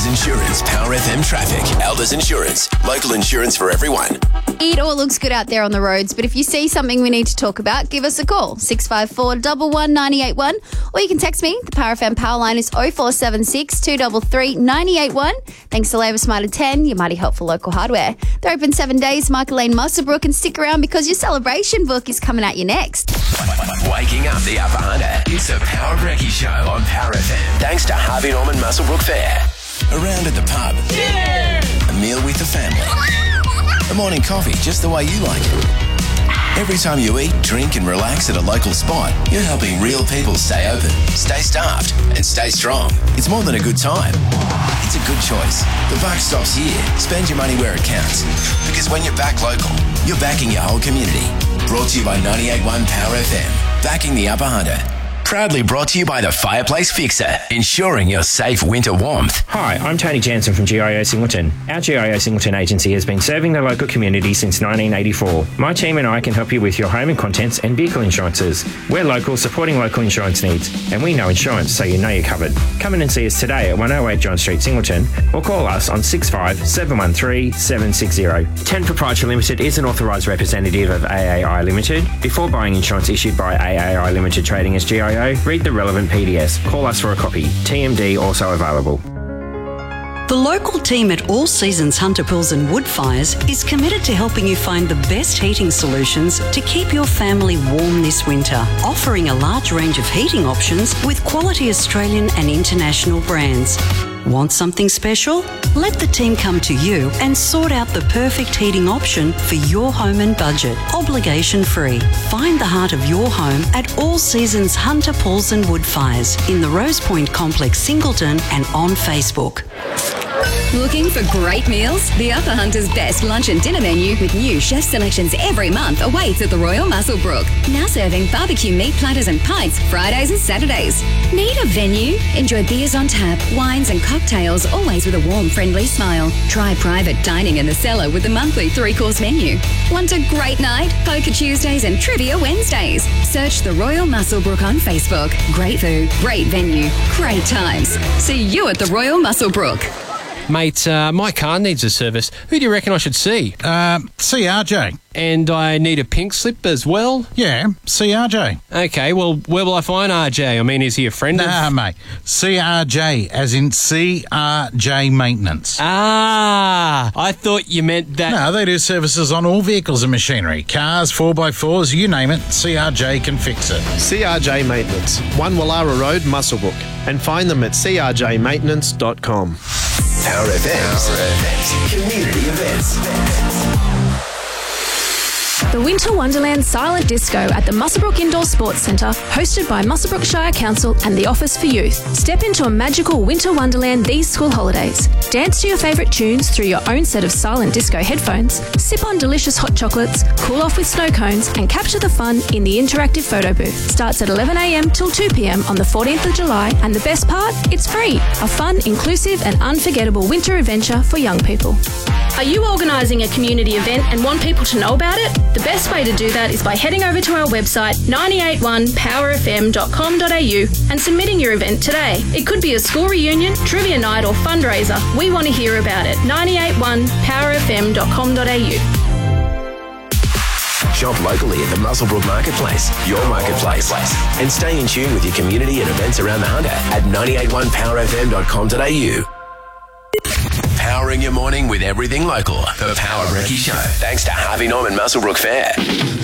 Elders Insurance, Power FM Traffic. Elders Insurance, local insurance for everyone. It all looks good out there on the roads, but if you see something we need to talk about, give us a call, 654 119 981, or you can text me. The Power FM power line is 0476 233 981. Thanks to Labour Smarter 10, your mighty helpful local hardware. They're open 7 days, Michael Lane, Muswellbrook, and stick around because your celebration book is coming at you next. Waking up the Upper Hunter. It's the Power Brekkie Show on Power FM. Thanks to Harvey Norman Muswellbrook Fair. Around at the pub. Yeah! A meal with the family. A morning coffee just the way you like it. Every time you eat, drink and relax at a local spot, you're helping real people stay open, stay staffed and stay strong. It's more than a good time. It's a good choice. The buck stops here. Spend your money where it counts. Because when you're back local, you're backing your whole community. Brought to you by 98.1 Power FM. Backing the Upper Hunter. Proudly brought to you by the Fireplace Fixer, ensuring your safe winter warmth. Hi, I'm Tony Jansen from GIO Singleton. Our GIO Singleton agency has been serving the local community since 1984. My team and I can help you with your home and contents and vehicle insurances. We're local, supporting local insurance needs, and we know insurance, so you know you're covered. Come in and see us today at 108 John Street, Singleton, or call us on 65 713 760. 10 Proprietary Limited is an authorised representative of AAI Limited. Before buying insurance issued by AAI Limited trading as GIO, read the relevant PDS. Call us for a copy. TMD also available. The local team at All Seasons Hunter Pools and Woodfires is committed to helping you find the best heating solutions to keep your family warm this winter, offering a large range of heating options with quality Australian and international brands. Want something special? Let the team come to you and sort out the perfect heating option for your home and budget, obligation free. Find the heart of your home at All Seasons Hunter Pools and Woodfires in the Rose Point Complex, Singleton, and on Facebook. Looking for great meals? The Upper Hunter's best lunch and dinner menu with new chef selections every month awaits at the Royal Muswellbrook. Now serving barbecue meat platters and pints Fridays and Saturdays. Need a venue? Enjoy beers on tap, wines and cocktails, always with a warm, friendly smile. Try private dining in the cellar with the monthly 3-course menu. Want a great night? Poker Tuesdays and Trivia Wednesdays. Search the Royal Muswellbrook on Facebook. Great food, great venue, great times. See you at the Royal Muswellbrook. Mate, my car needs a service. Who do you reckon I should see? See RJ. And I need a pink slip as well? Yeah, see RJ. Okay, well, where will I find RJ? I mean, is he a friend of... Nah, mate. CRJ, as in CRJ Maintenance. Ah, I thought you meant that... No, they do services on all vehicles and machinery. Cars, 4x4s, you name it, CRJ can fix it. CRJ Maintenance, 1 Wallara Road, Muswellbrook. And find them at crjmaintenance.com. Power FM's community events. The Winter Wonderland Silent Disco at the Muswellbrook Indoor Sports Centre, hosted by Muswellbrook Shire Council and the Office for Youth. Step into a magical winter wonderland these school holidays. Dance to your favourite tunes through your own set of silent disco headphones, sip on delicious hot chocolates, cool off with snow cones, and capture the fun in the interactive photo booth. Starts at 11 a.m. till 2 p.m. on the 14th of July, and the best part, it's free. A fun, inclusive and unforgettable winter adventure for young people. Are you organising a community event and want people to know about it? The best way to do that is by heading over to our website 981powerfm.com.au and submitting your event today. It could be a school reunion, trivia night or fundraiser. We want to hear about it. 981powerfm.com.au. Shop locally at the Muswellbrook Marketplace, your marketplace. And stay in tune with your community and events around the Hunter at 981powerfm.com.au. Powering your morning with everything local. The Power Brekkie Show. Thanks to Harvey Norman Muswellbrook Fair.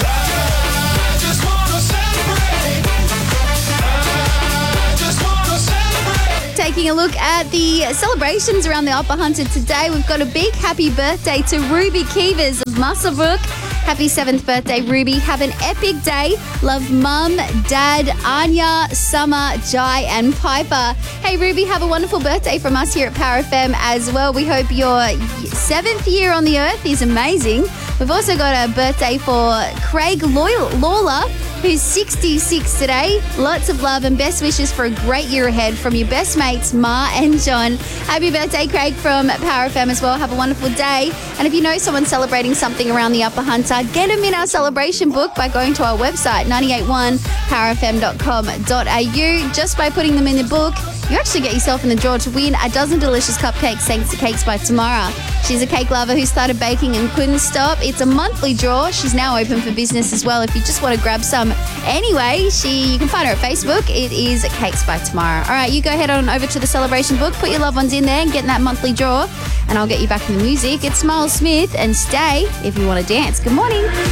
Taking a look at the celebrations around the Upper Hunter today, we've got a big happy birthday to Ruby Keevers of Muswellbrook. Happy 7th birthday, Ruby. Have an epic day. Love Mum, Dad, Anya, Summer, Jai and Piper. Hey, Ruby, have a wonderful birthday from us here at Power FM as well. We hope your 7th year on the earth is amazing. We've also got a birthday for Craig Lawler, who's 66 today. Lots of love and best wishes for a great year ahead from your best mates, Ma and John. Happy birthday, Craig, from Power FM as well. Have a wonderful day. And if you know someone celebrating something around the Upper Hunter, get them in our celebration book by going to our website, 981powerfm.com.au. Just by putting them in the book, you actually get yourself in the draw to win a dozen delicious cupcakes thanks to Cakes by Tamara. She's a cake lover who started baking and couldn't stop. It's a monthly draw. She's now open for business as well. If you just want to grab some anyway, you can find her at Facebook. It is Cakes by Tamara. All right, you go head on over to the celebration book, put your loved ones in there and get in that monthly draw, and I'll get you back in the music. It's Miles Smith and Stay if you want to dance. Good morning.